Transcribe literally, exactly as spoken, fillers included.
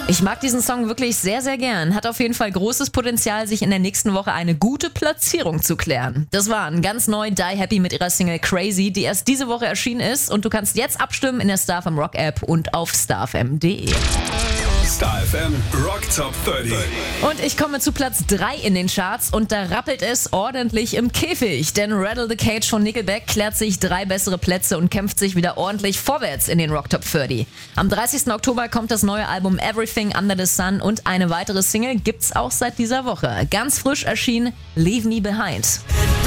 Ich mag diesen Song wirklich sehr, sehr gern. Hat auf jeden Fall großes Potenzial, sich in der nächsten Woche eine gute Platzierung zu klären. Das waren ganz neu Die Happy mit ihrer Single Crazy, die erst diese Woche erschienen ist. Und du kannst jetzt abstimmen in der StarFM Rock App und auf starfm punkt de. StarFM Rock Top dreißig. Und ich komme zu Platz drei in den Charts und da rappelt es ordentlich im Käfig. Denn Rattle the Cage von Nickelback klärt sich drei bessere Plätze und kämpft sich wieder ordentlich vorwärts in den Rock Top dreißig. Am dreißigsten Oktober kommt das neue Album Everything Under the Sun und eine weitere Single gibt's auch seit dieser Woche. Ganz frisch erschienen, Leave Me Behind.